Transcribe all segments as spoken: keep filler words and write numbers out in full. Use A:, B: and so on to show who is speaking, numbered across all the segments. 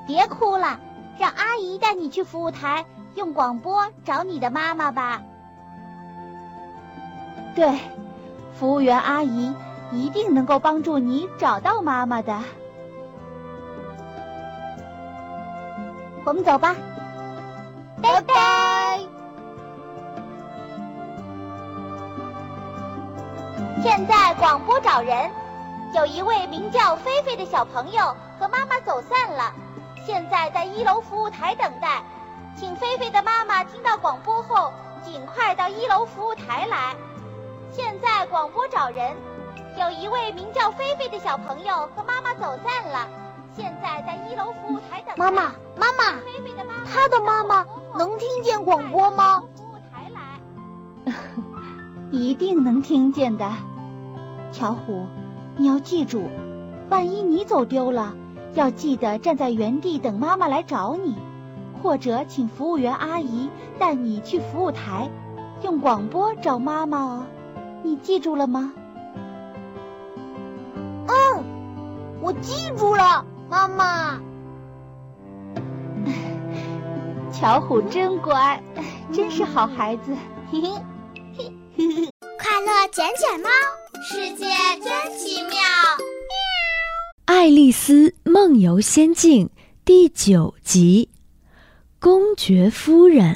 A: 别哭了，让阿姨带你去服务台，用广播找你的妈妈吧。
B: 对，服务员阿姨一定能够帮助你找到妈妈的。
A: 我们走吧，拜拜。现在广播找人，有一位名叫菲菲的小朋友和妈妈走散了，现在在一楼服务台等待，请菲菲的妈妈听到广播后尽快到一楼服务台来。现在广播找人，有一位名叫菲菲的小朋友和妈妈走散了，现在在一楼服务台等待。
C: 妈妈，妈妈，
A: 菲菲的妈妈，
C: 她的妈妈能听见广播吗？
A: 服务台来。
B: 一定能听见的。巧虎，你要记住，万一你走丢了，要记得站在原地等妈妈来找你，或者请服务员阿姨带你去服务台，用广播找妈妈哦。你记住了吗？
C: 嗯，我记住了，妈妈。
B: 巧虎真乖，真是好孩子。嘿嘿。
D: 快乐捡捡猫，世界真奇妙。
E: 爱丽丝梦游仙境第九集，公爵夫人。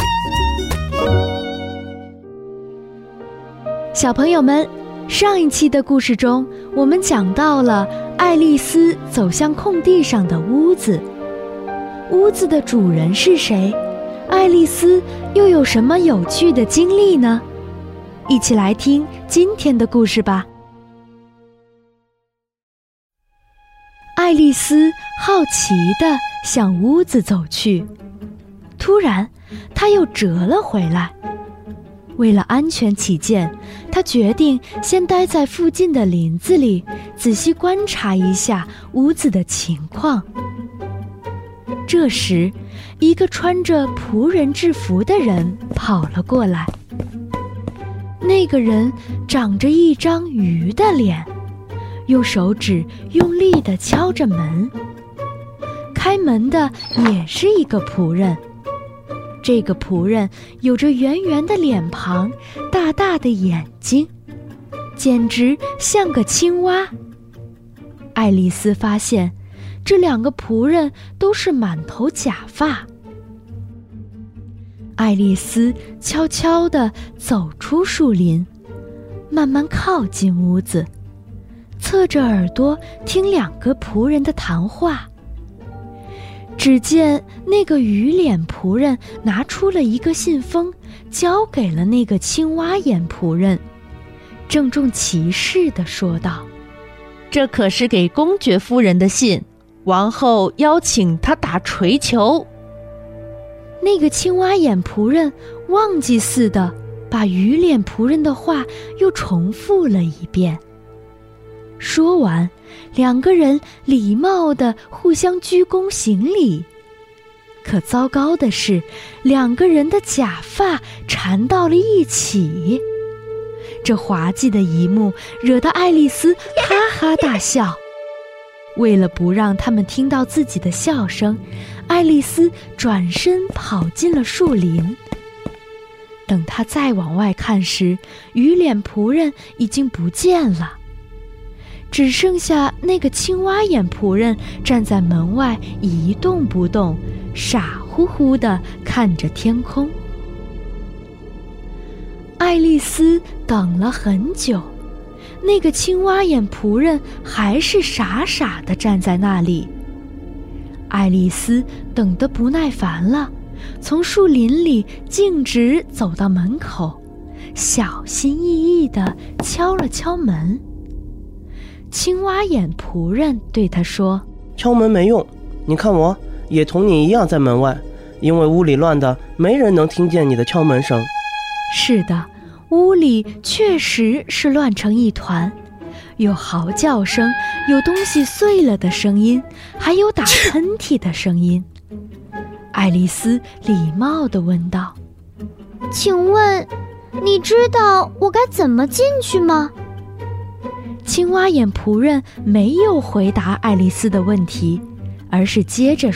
E: 小朋友们，上一期的故事中，我们讲到了爱丽丝走向空地上的屋子。屋子的主人是谁？爱丽丝又有什么有趣的经历呢？一起来听今天的故事吧。爱丽丝好奇地向屋子走去，突然，她又折了回来。为了安全起见，她决定先待在附近的林子里，仔细观察一下屋子的情况。这时，一个穿着仆人制服的人跑了过来。那个人长着一张鱼的脸，用手指用力地敲着门。开门的也是一个仆人，这个仆人有着圆圆的脸庞，大大的眼睛，简直像个青蛙。爱丽丝发现，这两个仆人都是满头假发。爱丽丝悄悄地走出树林，慢慢靠近屋子，侧着耳朵听两个仆人的谈话。只见那个鱼脸仆人拿出了一个信封，交给了那个青蛙眼仆人，郑重其事地说道：“
F: 这可是给公爵夫人的信，王后邀请她打槌球。”
E: 那个青蛙眼仆人忘记似的，把鱼脸仆人的话又重复了一遍。说完，两个人礼貌地互相鞠躬行礼。可糟糕的是，两个人的假发缠到了一起。这滑稽的一幕惹得爱丽丝哈哈大笑。为了不让他们听到自己的笑声，爱丽丝转身跑进了树林。等她再往外看时，鱼脸仆人已经不见了，只剩下那个青蛙眼仆人站在门外一动不动，傻乎乎地看着天空。爱丽丝等了很久，那个青蛙眼仆人还是傻傻地站在那里。爱丽丝等得不耐烦了，从树林里径直走到门口，小心翼翼地敲了敲门。青蛙眼仆人对她说：“
G: 敲门没用，你看我也同你一样在门外，因为屋里乱的，没人能听见你的敲门声。”
E: 是的，屋里确实是乱成一团，有嚎叫声，有东西碎了的声音，还有打喷嚏的声音。爱丽丝礼貌地问道：“
D: 请问，你知道我该怎么进去吗？”
E: 青蛙眼仆人没有回答爱丽丝的问题，而是接着